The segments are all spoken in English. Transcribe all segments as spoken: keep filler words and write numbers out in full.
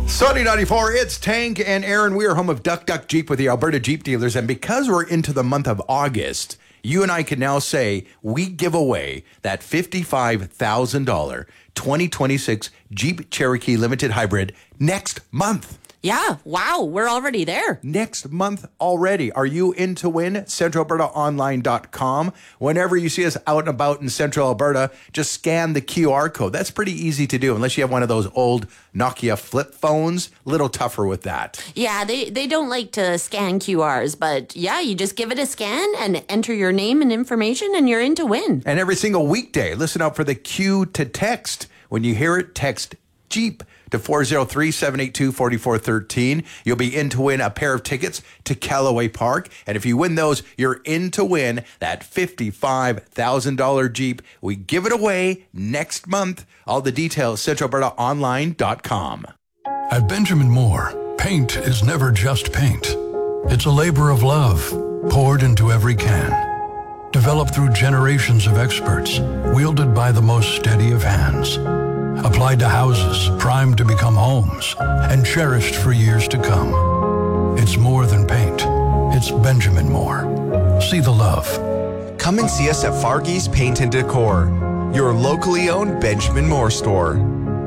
Sunny ninety-four, it's Tank and Aaron. We are home of Duck Duck Jeep with the Alberta Jeep dealers. And because we're into the month of August, you and I can now say we give away that fifty-five thousand dollars twenty twenty-six Jeep Cherokee Limited Hybrid next month. Yeah, wow, we're already there. Next month already. Are you in to win? Central Alberta Online dot com. Whenever you see us out and about in Central Alberta, just scan the Q R code. That's pretty easy to do, unless you have one of those old Nokia flip phones. A little tougher with that. Yeah, they, they don't like to scan Q Rs, but yeah, you just give it a scan and enter your name and information, and you're in to win. And every single weekday, listen out for the Q to text. When you hear it, text Jeep to four oh three, seven eight two, four four one three. You'll be in to win a pair of tickets to Callaway Park. And if you win those, you're in to win that fifty-five thousand dollars Jeep. We give it away next month. All the details, Central Alberta Online dot com. At Benjamin Moore, paint is never just paint. It's a labor of love poured into every can. Developed through generations of experts, wielded by the most steady of hands. Applied to houses primed to become homes and cherished for years to come. It's more than paint. It's Benjamin Moore. See the love. Come and see us at Fargy's Paint and Decor, your locally owned Benjamin Moore store.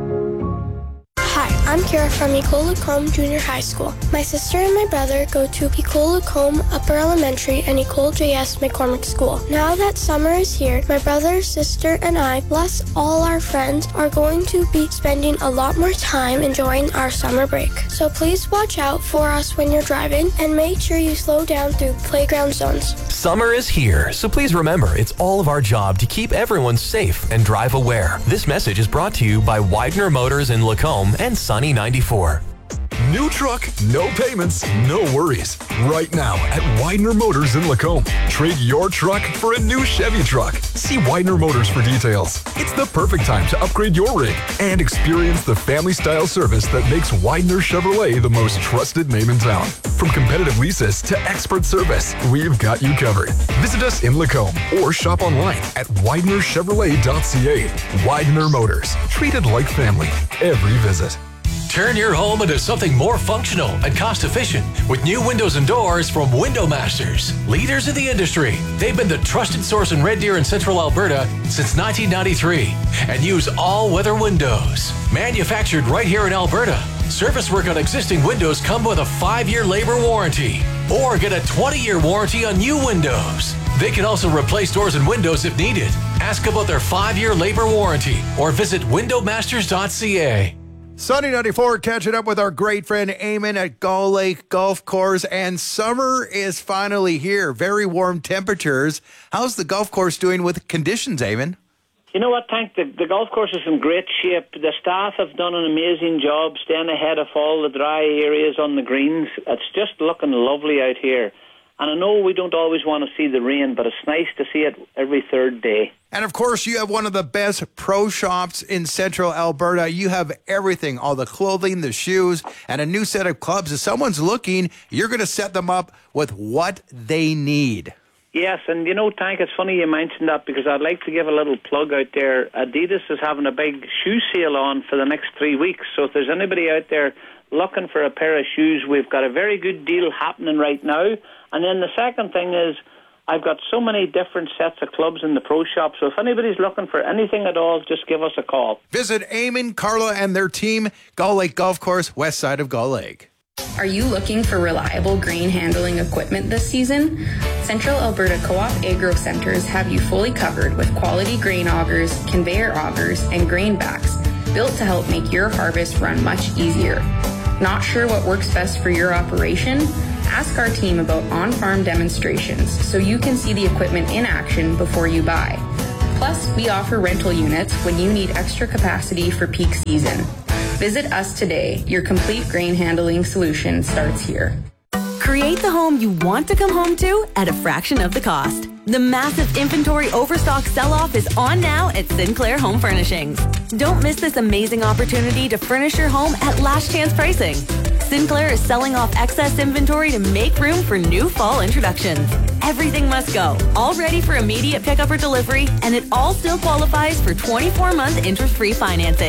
Hi, I'm Kira from Ecole Lacombe Junior High School. My sister and my brother go to Ecole Lacombe Upper Elementary and Ecole J S McCormick School. Now that summer is here, my brother, sister, and I, plus all our friends, are going to be spending a lot more time enjoying our summer break. So please watch out for us when you're driving and make sure you slow down through playground zones. Summer is here, so please remember it's all of our job to keep everyone safe and drive aware. This message is brought to you by Widener Motors in Lacombe and Sunny ninety-four. New truck, no payments, no worries. Right now at Widener Motors in Lacombe. Trade your truck for a new Chevy truck. See Widener Motors for details. It's the perfect time to upgrade your rig and experience the family-style service that makes Widener Chevrolet the most trusted name in town. From competitive leases to expert service, we've got you covered. Visit us in Lacombe or shop online at widener chevrolet dot c a. Widener Motors, treated like family every visit. Turn your home into something more functional and cost-efficient with new windows and doors from Window Masters. Leaders in the industry, they've been the trusted source in Red Deer and Central Alberta since nineteen ninety-three and use all-weather windows. Manufactured right here in Alberta, service work on existing windows come with a five-year labor warranty or get a twenty-year warranty on new windows. They can also replace doors and windows if needed. Ask about their five-year labor warranty or visit window masters dot c a. Sunny ninety-four, catching up with our great friend Eamon at Gull Lake Golf Course, and summer is finally here. Very warm temperatures. How's the golf course doing with conditions, Eamon? You know what, Tank? The, the golf course is in great shape. The staff have done an amazing job staying ahead of all the dry areas on the greens. It's just looking lovely out here. And I know we don't always want to see the rain, but it's nice to see it every third day. And of course, you have one of the best pro shops in Central Alberta. You have everything, all the clothing, the shoes, and a new set of clubs. If someone's looking, you're going to set them up with what they need. Yes, and you know, Tank, it's funny you mentioned that because I'd like to give a little plug out there. Adidas is having a big shoe sale on for the next three weeks. So if there's anybody out there looking for a pair of shoes, we've got a very good deal happening right now. And then the second thing is I've got so many different sets of clubs in the pro shop, so if anybody's looking for anything at all, just give us a call. Visit Eamon, Carla, and their team, Gull Lake Golf Course, west side of Gull Lake. Are you looking for reliable grain handling equipment this season? Central Alberta Co-op Agro Centers have you fully covered with quality grain augers, conveyor augers, and grain backs built to help make your harvest run much easier. Not sure what works best for your operation? Ask our team about on-farm demonstrations so you can see the equipment in action before you buy. Plus, we offer rental units when you need extra capacity for peak season. Visit us today. Your complete grain handling solution starts here. Create the home you want to come home to at a fraction of the cost. The massive inventory overstock sell-off is on now at Sinclair Home Furnishings. Don't miss this amazing opportunity to furnish your home at last chance pricing. Sinclair is selling off excess inventory to make room for new fall introductions. Everything must go, all ready for immediate pickup or delivery, and it all still qualifies for twenty-four month interest-free financing.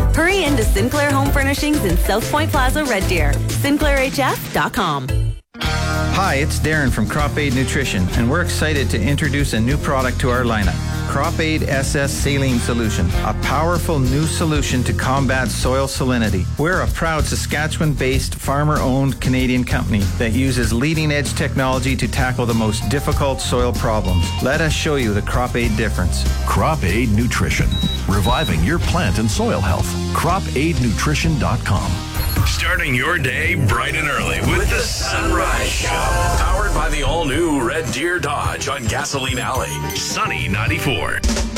Hurry into Sinclair Home Furnishings in South Point Plaza, Red Deer. Sinclair H F dot com. Hi, it's Darren from Crop Aid Nutrition, and we're excited to introduce a new product to our lineup. Crop Aid S S Saline Solution, a powerful new solution to combat soil salinity. We're a proud Saskatchewan-based, farmer-owned Canadian company that uses leading-edge technology to tackle the most difficult soil problems. Let us show you the Crop Aid difference. Crop Aid Nutrition, reviving your plant and soil health. crop aid nutrition dot com. Starting your day bright and early with the Sunrise Show. Powered by the all-new Red Deer Dodge on Gasoline Alley. Sunny ninety-four.